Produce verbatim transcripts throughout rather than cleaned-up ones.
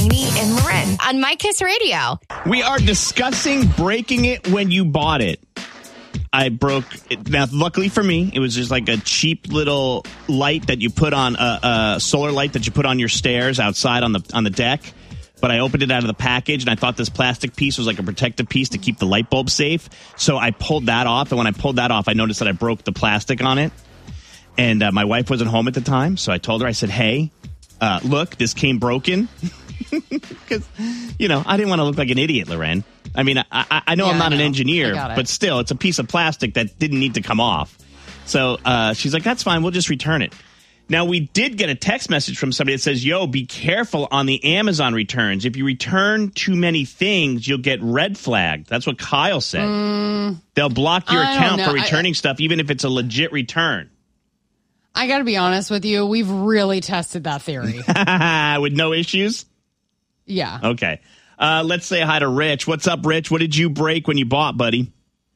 Jeannie and Loren on My Kiss Radio. We are discussing breaking it when you bought it. I broke it. Now, luckily for me, it was just like a cheap little light that you put on a, a solar light that you put on your stairs outside on the on the deck. But I opened it out of the package, and I thought this plastic piece was like a protective piece to keep the light bulb safe. So I pulled that off, and when I pulled that off, I noticed that I broke the plastic on it. And uh, my wife wasn't home at the time, so I told her, I said, hey, uh, look, this came broken. Because, you know, I didn't want to look like an idiot, Loren. I mean, I, I, I know yeah, I'm not I know. an engineer, it. but still, it's a piece of plastic that didn't need to come off. So uh, she's like, that's fine, we'll just return it. Now, we did get a text message from somebody that says, yo, be careful on the Amazon returns. If you return too many things, you'll get red flagged. That's what Kyle said. Mm, They'll block your I don't account know. for returning I, stuff, even if it's a legit return. I got to be honest with you. We've really tested that theory. With no issues? Yeah. Okay. Uh, let's say hi to Rich. What's up, Rich? What did you break when you bought, buddy?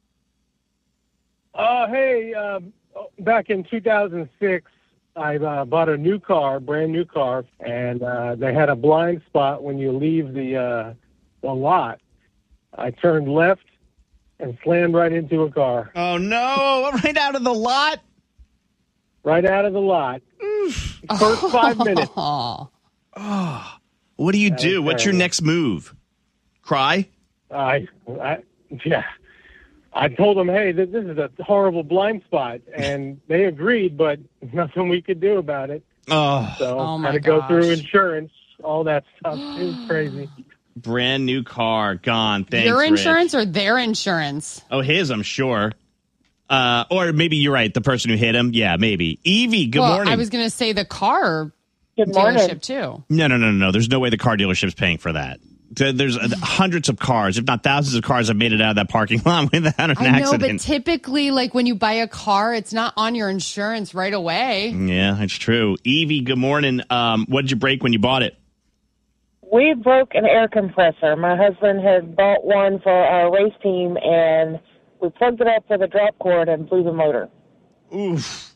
Uh, hey, uh, back in two thousand six, I uh, bought a new car, brand new car, and uh, they had a blind spot when you leave the uh, the lot. I turned left and slammed right into a car. Oh, no. Right out of the lot? Right out of the lot. First five minutes. Oh. Oh. What do you That do? was What's your terrible. next move? Cry? I, I, yeah. I told them, hey, this, this is a horrible blind spot, and they agreed, but nothing we could do about it. Oh, So Oh, my had to go through gosh. insurance, all that stuff. It was crazy. brand new car gone. Thanks, Your Rich. insurance or their insurance? Oh, his, I'm sure. Uh, or maybe you're right. The person who hit him. Yeah, maybe. Evie, good well, morning. I was going to say the car Good morning. dealership, too. No, no, no, no, no. There's no way the car dealership's paying for that. There's hundreds of cars, if not thousands of cars, have made it out of that parking lot without an I know, accident. but typically, like when you buy a car, it's not on your insurance right away. Yeah, that's true. Evie, good morning. Um, what did you break when you bought it? We broke an air compressor. My husband had bought one for our race team, and we plugged it up with a drop cord and blew the motor. Oof.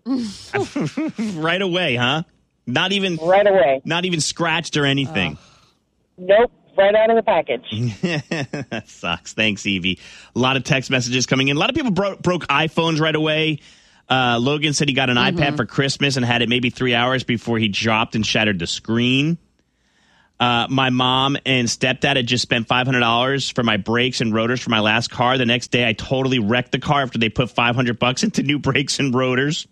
Right away, huh? Not even Right away. not even scratched or anything. Nope, right out of the package. That sucks. Thanks, Evie. A lot of text messages coming in. A lot of people bro- broke iPhones right away. Uh, Logan said he got an Mm-hmm. iPad for Christmas and had it maybe three hours before he dropped and shattered the screen. Uh, my mom and stepdad had just spent five hundred dollars for my brakes and rotors for my last car. The next day, I totally wrecked the car after they put five hundred bucks into new brakes and rotors.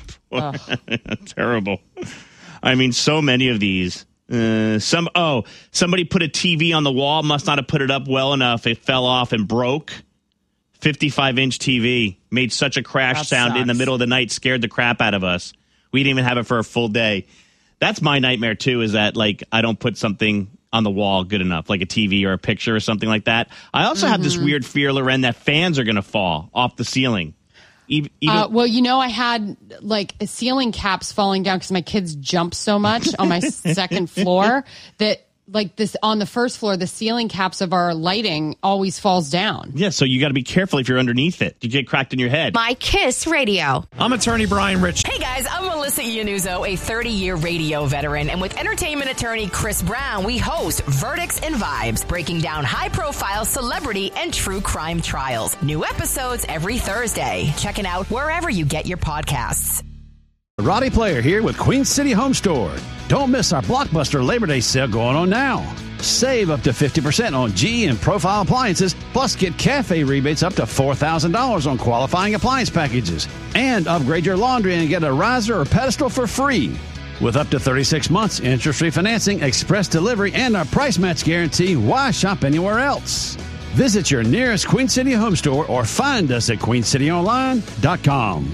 Terrible. I mean, so many of these. Uh, some oh, somebody put a T V on the wall, must not have put it up well enough. It fell off and broke. fifty-five inch T V made such a crash That sound in the sucks. middle of the night, scared the crap out of us. We didn't even have it for a full day. That's my nightmare too, is that like I don't put something on the wall good enough, like a T V or a picture or something like that. I also have this weird fear, Loren, that fans are going to fall off the ceiling. Even, even Uh, well, you know, I had like ceiling caps falling down because my kids jump so much on my second floor that like this on the first floor, the ceiling caps of our lighting always falls down. yeah, so you got to be careful if you're underneath it. You get cracked in your head. My Kiss Radio. I'm attorney Brian Rich. Hey guys, I'm Melissa Iannuzzo, a thirty-year radio veteran, and with entertainment attorney Chris Brown, we host Verdicts and Vibes, breaking down high-profile celebrity and true crime trials. New episodes every Thursday. Check it out wherever you get your podcasts. Roddy Player here with Queen City Home Store. Don't miss our Blockbuster Labor Day sale going on now. Save up to fifty percent on G E and Profile appliances, plus get cafe rebates up to four thousand dollars on qualifying appliance packages. And upgrade your laundry and get a riser or pedestal for free. With up to thirty-six months, interest-free financing, express delivery, and our price match guarantee, why shop anywhere else? Visit your nearest Queen City Home Store or find us at queen city online dot com.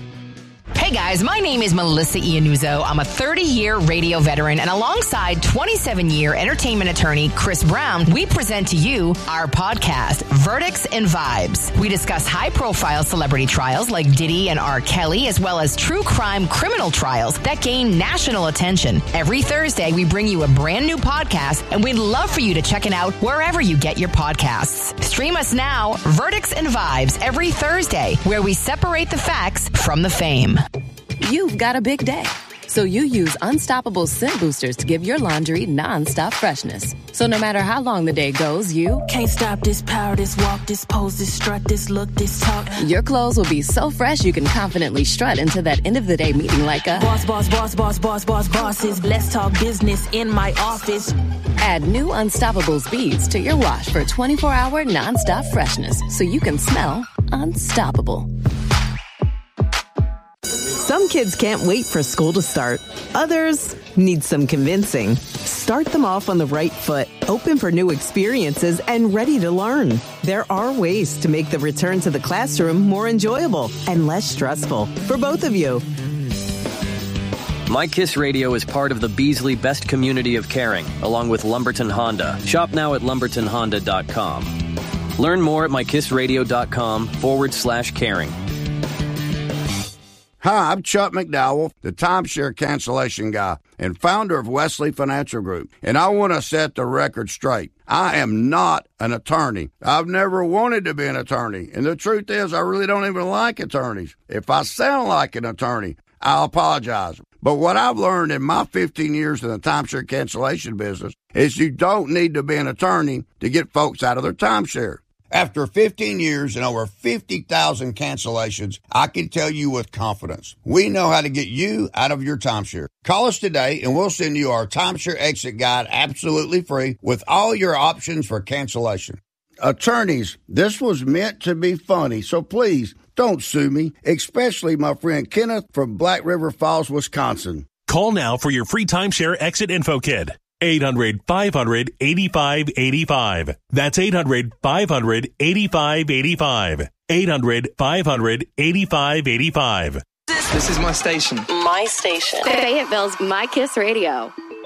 Hey guys, my name is Melissa Iannuzzo. I'm a thirty-year radio veteran, and alongside twenty-seven-year entertainment attorney Chris Brown, we present to you our podcast, Verdicts and Vibes. We discuss high-profile celebrity trials like Diddy and R. Kelly, as well as true crime criminal trials that gain national attention. Every Thursday, we bring you a brand new podcast, and we'd love for you to check it out wherever you get your podcasts. Stream us now, Verdicts and Vibes, every Thursday, where we separate the facts from the fame. You've got a big day, So you use Unstoppable scent boosters to give your laundry nonstop freshness. So no matter how long the day goes, you can't stop this power, this walk, this pose, this strut, this look, this talk. Your clothes will be so fresh you can confidently strut into that end of the day meeting like a boss, boss, boss, boss, boss, boss, bosses. Let's talk business in my office. Add new Unstoppable beads to your wash for twenty-four hour nonstop freshness so you can smell unstoppable. Some kids can't wait for school to start. Others need some convincing. Start them off on the right foot, open for new experiences, and ready to learn. There are ways to make the return to the classroom more enjoyable and less stressful for both of you. My Kiss Radio is part of the Beasley Best Community of Caring, along with Lumberton Honda. Shop now at lumberton honda dot com. Learn more at mykissradio.com forward slash caring. Hi, I'm Chuck McDowell, the timeshare cancellation guy and founder of Wesley Financial Group, and I want to set the record straight. I am not an attorney. I've never wanted to be an attorney, and the truth is I really don't even like attorneys. If I sound like an attorney, I'll apologize. But what I've learned in my fifteen years in the timeshare cancellation business is you don't need to be an attorney to get folks out of their timeshare. After fifteen years and over fifty thousand cancellations, I can tell you with confidence, we know how to get you out of your timeshare. Call us today and we'll send you our timeshare exit guide absolutely free with all your options for cancellation. Attorneys, this was meant to be funny, so please don't sue me, especially my friend Kenneth from Black River Falls, Wisconsin. Call now for your free timeshare exit info kit. eight hundred, five hundred, eighty-five eighty-five. That's eight hundred, five hundred, eighty-five eighty-five. eight hundred, five hundred, eighty-five eighty-five. This is my station. My station. Fayetteville's My Kiss Radio.